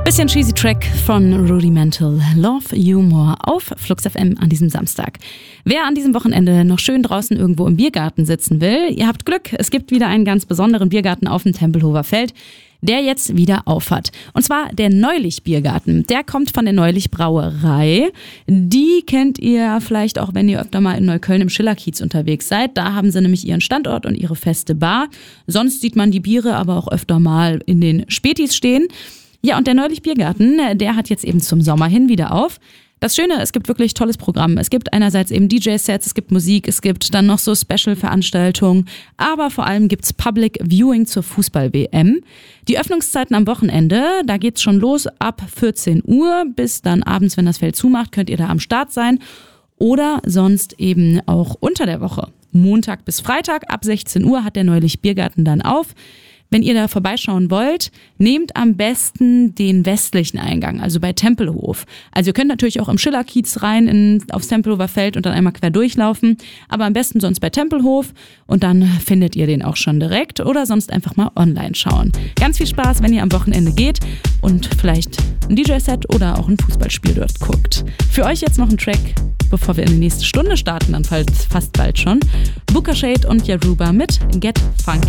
Bisschen cheesy Track von Rudimental, Love You More auf Flux FM an diesem Samstag. Wer an diesem Wochenende noch schön draußen irgendwo im Biergarten sitzen will, ihr habt Glück, es gibt wieder einen ganz besonderen Biergarten auf dem Tempelhofer Feld, der jetzt wieder aufhat. Und zwar der Neulich Biergarten. Der kommt von der Neulich Brauerei. Die kennt ihr vielleicht auch, wenn ihr öfter mal in Neukölln im Schillerkiez unterwegs seid. Da haben sie nämlich ihren Standort und ihre feste Bar. Sonst sieht man die Biere aber auch öfter mal in den Spätis stehen. Ja, und der Neulich Biergarten, der hat jetzt eben zum Sommer hin wieder auf. Das Schöne, es gibt wirklich tolles Programm. Es gibt einerseits eben DJ-Sets, es gibt Musik, es gibt dann noch so Special-Veranstaltungen, aber vor allem gibt's Public Viewing zur Fußball-WM. Die Öffnungszeiten am Wochenende, da geht's schon los ab 14 Uhr bis dann abends, wenn das Feld zumacht, könnt ihr da am Start sein. Oder sonst eben auch unter der Woche. Montag bis Freitag ab 16 Uhr hat der Neulich Biergarten dann auf. Wenn ihr da vorbeischauen wollt, nehmt am besten den westlichen Eingang, also bei Tempelhof. Also ihr könnt natürlich auch im Schillerkiez rein aufs Tempelhofer Feld und dann einmal quer durchlaufen, aber am besten sonst bei Tempelhof und dann findet ihr den auch schon direkt oder sonst einfach mal online schauen. Ganz viel Spaß, wenn ihr am Wochenende geht und vielleicht ein DJ-Set oder auch ein Fußballspiel dort guckt. Für euch jetzt noch ein Track, bevor wir in die nächste Stunde starten, dann fast bald schon. Booker Shade und Yaruba mit Get Funky.